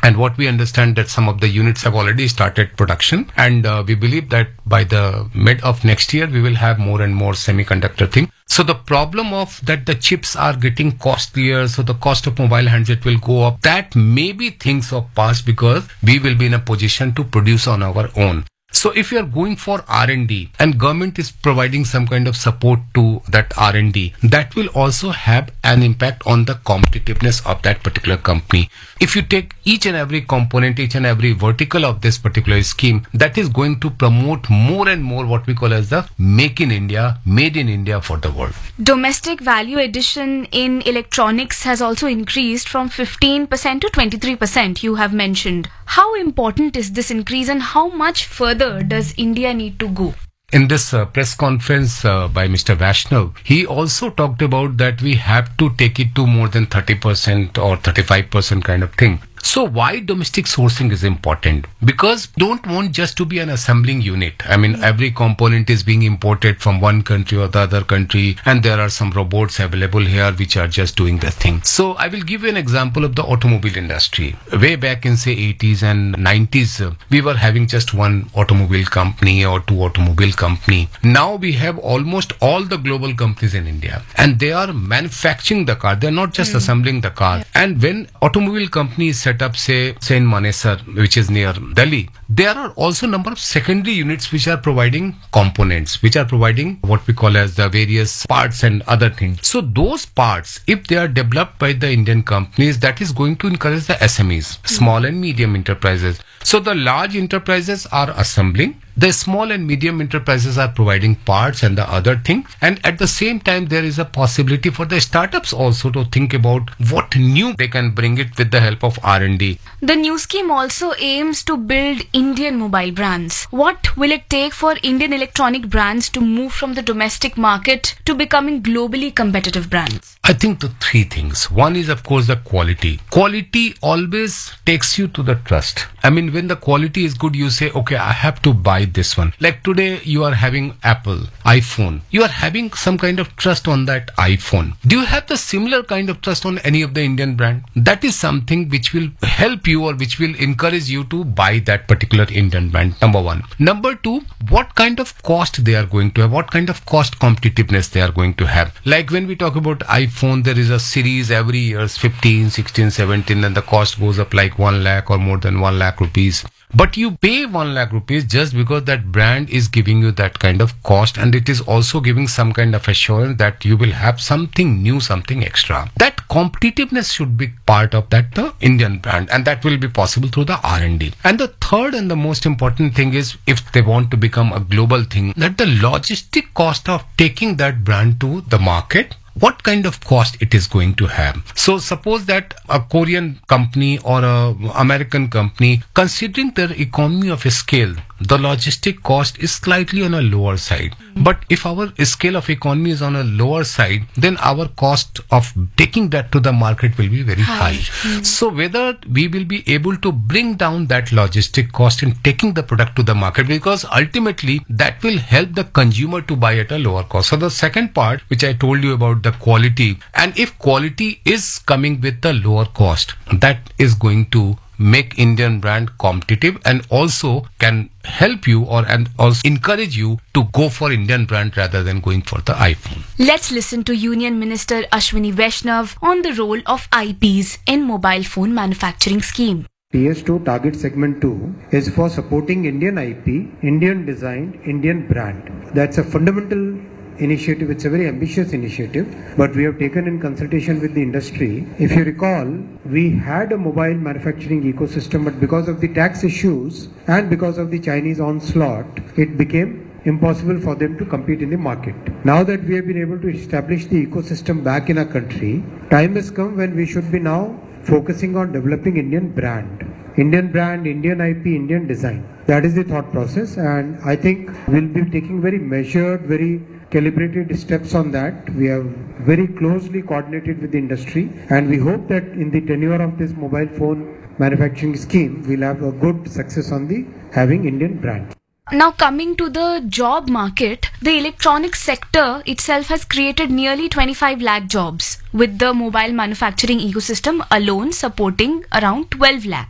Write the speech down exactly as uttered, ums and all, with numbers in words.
And what we understand that some of the units have already started production, and uh, we believe that by the mid of next year we will have more and more semiconductor thing. So the problem of that the chips are getting costlier, so the cost of mobile handset will go up. That may be things of past because we will be in a position to produce on our own. So if you are going for R and D and government is providing some kind of support to that R and D, that will also have an impact on the competitiveness of that particular company. If you take each and every component, each and every vertical of this particular scheme, that is going to promote more and more what we call as the Make in India, Made in India for the world. Domestic value addition in electronics has also increased from fifteen percent to twenty-three percent, you have mentioned. How important is this increase and how much further does India need to go? In this uh, press conference uh, by Mister Vaishnav, he also talked about that we have to take it to more than thirty percent or thirty-five percent kind of thing. So why domestic sourcing is important? Because don't want just to be an assembling unit. I mean, mm-hmm. every component is being imported from one country or the other country, and there are some robots available here which are just doing the thing. So I will give you an example of the automobile industry. Way back in say eighties and nineties, uh, we were having just one automobile company or two automobile company. Now we have almost all the global companies in India, and they are manufacturing the car. They are not just mm-hmm. assembling the car. Yeah. And when automobile companies set up, say, say in Manesar, which is near Delhi, there are also number of secondary units which are providing components, which are providing what we call as the various parts and other things. So those parts, if they are developed by the Indian companies, that is going to encourage the S M Es, small and medium enterprises. So the large enterprises are assembling, the small and medium enterprises are providing parts and the other thing. And at the same time, there is a possibility for the startups also to think about what new they can bring it with the help of R and D. The new scheme also aims to build Indian mobile brands. What will it take for Indian electronic brands to move from the domestic market to becoming globally competitive brands? I think the three things. One is, of course, the quality. Quality always takes you to the trust. I mean, when the quality is good, you say, okay, I have to buy this one. Like today, you are having Apple, iPhone. You are having some kind of trust on that iPhone. Do you have the similar kind of trust on any of the Indian brand? That is something which will help you or which will encourage you to buy that particular Indian brand, number one. Number two, what kind of cost they are going to have, what kind of cost competitiveness they are going to have. Like when we talk about iPhone, there is a series every year, fifteen, sixteen, seventeen, and the cost goes up like one lakh or more than one lakh rupees. But you pay one lakh rupees just because that brand is giving you that kind of cost, and it is also giving some kind of assurance that you will have something new, something extra. That competitiveness should be part of that the Indian brand, and that will be possible through the R and D. And the third and the most important thing is, if they want to become a global thing, that the logistic cost of taking that brand to the market, what kind of cost it is going to have. So suppose that a Korean company or a American company, considering their economy of scale, the logistic cost is slightly on a lower side. Mm-hmm. But if our scale of economy is on a lower side, then our cost of taking that to the market will be very high. high. Mm-hmm. So whether we will be able to bring down that logistic cost in taking the product to the market, because ultimately that will help the consumer to buy at a lower cost. So the second part, which I told you about the quality, and if quality is coming with the lower cost, that is going to make Indian brand competitive and also can help you or and also encourage you to go for Indian brand rather than going for the iPhone. Let's listen to Union Minister Ashwini Vaishnav on the role of I Ps in mobile phone manufacturing scheme. P S two target segment two is for supporting Indian I P, Indian design, Indian brand. That's a fundamental initiative. It's a very ambitious initiative, but we have taken in consultation with the industry. If you recall, we had a mobile manufacturing ecosystem, but because of the tax issues and because of the Chinese onslaught, it became impossible for them to compete in the market. Now that we have been able to establish the ecosystem back in our country, time has come when we should be now focusing on developing Indian brand. Indian brand, Indian I P, Indian design. That is the thought process, and I think we'll be taking very measured, very calibrated steps on that. We have very closely coordinated with the industry, and we hope that in the tenure of this mobile phone manufacturing scheme, we'll have a good success on the having Indian brand. Now coming to the job market, the electronics sector itself has created nearly twenty-five lakh jobs, with the mobile manufacturing ecosystem alone supporting around twelve lakh.